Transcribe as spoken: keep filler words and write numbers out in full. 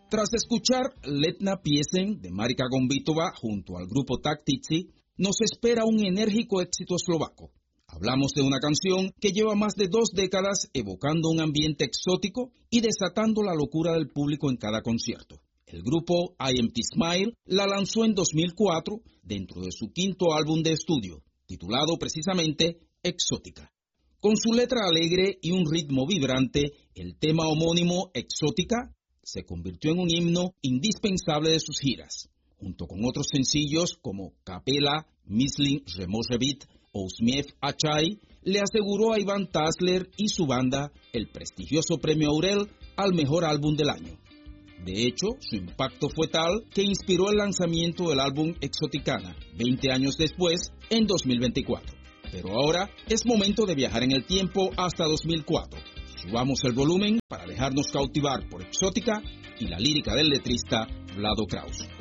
Tras escuchar Letna Piesen de Marika Gombitova junto al grupo Tak Tizi, nos espera un enérgico éxito eslovaco. Hablamos de una canción que lleva más de dos décadas evocando un ambiente exótico y desatando la locura del público en cada concierto. El grupo I M T Smile la lanzó en dos mil cuatro dentro de su quinto álbum de estudio, titulado precisamente Exótica. Con su letra alegre y un ritmo vibrante, el tema homónimo Exótica se convirtió en un himno indispensable de sus giras, junto con otros sencillos como Kapela, Myslím, že môže byť o Usmiev Achai, le aseguró a Iván Tasler y su banda el prestigioso premio Aurel al mejor álbum del año. De hecho, su impacto fue tal que inspiró el lanzamiento del álbum Exoticana, veinte años después, en dos mil veinticuatro. Pero ahora es momento de viajar en el tiempo hasta dos mil cuatro. Subamos el volumen para dejarnos cautivar por Exótica y la lírica del letrista Vlado Kraus.